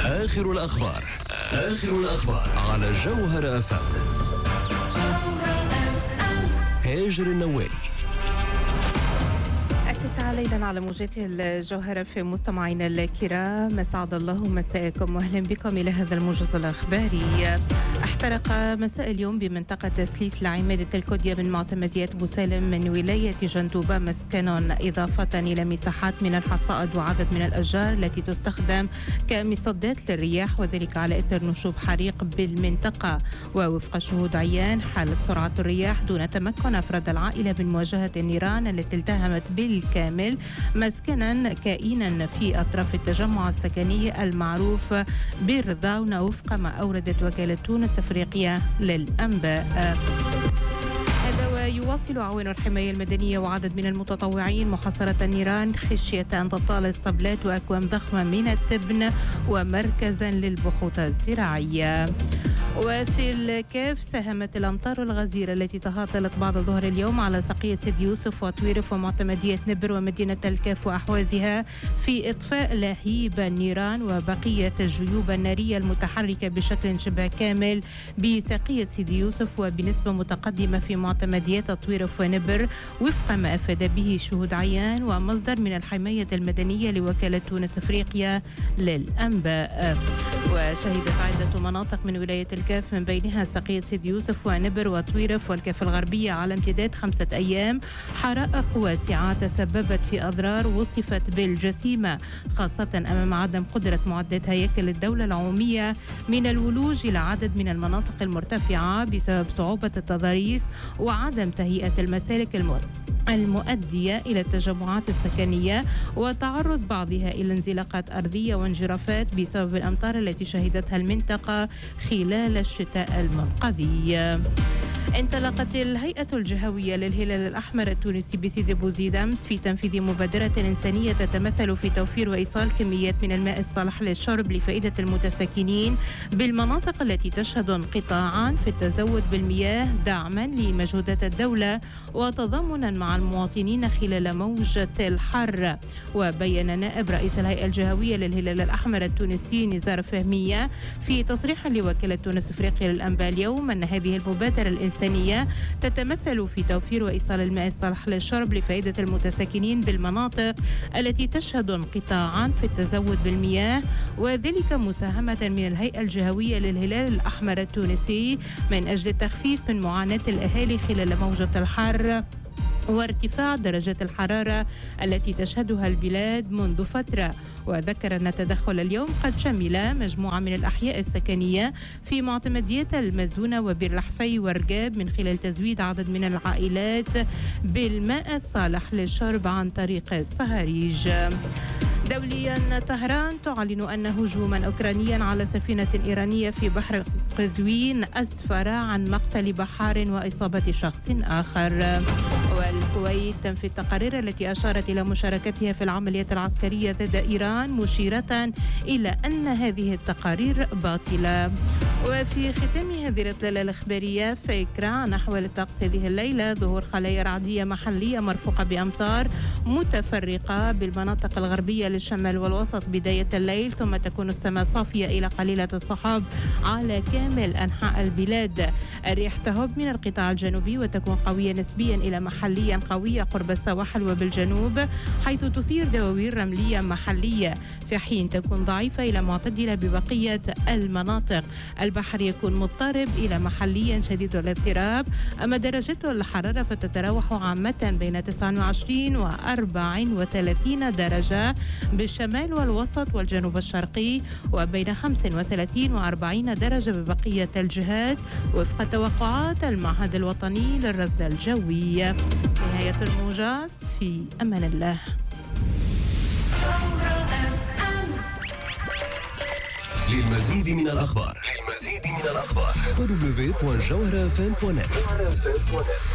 آخر الأخبار على جوهر FM. هاجر النوالي. 9 ليلا على موجات الجوهرة. في مستمعينا الكرام، مسعد الله مساءكم واهلا بكم إلى هذا الموجز الأخباري. احترق مساء اليوم بمنطقة تسليس لعمادة الكودية من معتمديات بوسالم من ولاية جندوبة مسكن، إضافة إلى مساحات من الحصائد وعدد من الأشجار التي تستخدم كمصدات للرياح، وذلك على إثر نشوب حريق بالمنطقة. ووفق شهود عيان، حالة سرعة الرياح دون تمكن أفراد العائلة من مواجهة النيران التي التهمت بالكامل مسكنا كائنا في أطراف التجمع السكني المعروف بالرضاونة، وفق ما أوردت وكالة تونس أفريقيا للأنباء. هذا ويواصل عوان الحماية المدنية وعدد من المتطوعين محاصرة النيران خشية أن تطال اسطبلات وأكوام ضخمة من التبن ومركزا للبحوث الزراعية. وفي الكاف، ساهمت الأمطار الغزيرة التي تهاطلت بعد ظهر اليوم على سقية سيدي يوسف وطويرف ومعتمدية نبر ومدينة الكاف وأحوازها في إطفاء لهيب النيران وبقية الجيوب النارية المتحركة بشكل شبه كامل بسقية سيدي يوسف وبنسبة متقدمة في معتمديات طويرف ونبر، وفق ما أفاد به شهود عيان ومصدر من الحماية المدنية لوكالة تونس أفريقيا للأنباء. وشهدت عدة مناطق من ولاية الكاف من بينها سقية سيدي يوسف ونبر وطويرف والكاف الغربية على امتداد 5 أيام حرائق واسعة تسببت في أضرار وصفت بالجسيمة، خاصة أمام عدم قدرة معدات هياكل الدولة العمومية من الولوج إلى عدد من المناطق المرتفعة بسبب صعوبة التضاريس وعدم تهيئة المسالك المؤدية إلى التجمعات السكنية، وتعرض بعضها إلى انزلاقات أرضية وانجرافات بسبب الأمطار التي شهدتها المنطقة خلال الشتاء المنقضي. انطلقت الهيئة الجهوية للهلال الأحمر التونسي بسيدي بوزيد أمس في تنفيذ مبادرة إنسانية تتمثل في توفير وإيصال كميات من الماء الصالح للشرب لفائدة المتساكنين بالمناطق التي تشهد انقطاعا في التزود بالمياه، دعما لمجهودات الدولة وتضامنا مع المواطنين خلال موجة الحر. وبين نائب رئيس الهيئة الجهوية للهلال الأحمر التونسي نزار فهمية في تصريح لوكالة تونس أفريقيا للأنباء اليوم أن هذه المبادرة الإنسانية تتمثل في توفير وإيصال الماء الصالح للشرب لفائدة المتساكنين بالمناطق التي تشهد انقطاعا في التزود بالمياه، وذلك مساهمة من الهيئة الجهوية للهلال الأحمر التونسي من أجل التخفيف من معاناة الأهالي خلال موجة الحر وارتفاع درجات الحرارة التي تشهدها البلاد منذ فترة. وذكر أن التدخل اليوم قد شمل مجموعة من الأحياء السكنية في معتمديات المزونة وبير لحفي ورقاب من خلال تزويد عدد من العائلات بالماء الصالح للشرب عن طريق الصهاريج. دوليا، طهران تعلن أن هجوما أوكرانيا على سفينة إيرانية في بحر قزوين أسفر عن مقتل بحار وإصابة شخص آخر. والكويت تنفي التقارير التي أشارت إلى مشاركتها في العمليات العسكرية ضد إيران، مشيرة إلى أن هذه التقارير باطلة. وفي ختام هذه الإطلالة الإخبارية، فكرة عن أحوال الطقس هذه الليلة: ظهور خلايا رعدية محلية مرفوقة بأمطار متفرقة بالمناطق الغربية للشمال والوسط بداية الليل، ثم تكون السماء صافية إلى قليلة السحاب على كامل أنحاء البلاد. الرياح تهب من القطاع الجنوبي وتكون قوية نسبيا إلى محليا قوية قرب السواحل وبالجنوب، حيث تثير دواوير رملية محلية، في حين تكون ضعيفة إلى معتدلة ببقية المناطق. البحر يكون مضطرب إلى محليا شديد الاضطراب. أما درجات الحرارة فتتراوح عامة بين 29 و 34 درجة بالشمال والوسط والجنوب الشرقي، وبين 35 و 40 درجة ببقية الجهات، وفق توقعات المعهد الوطني للرصد الجوي. نهاية الموجز، في أمان الله. للمزيد من الأخبار www.jawharafm.net.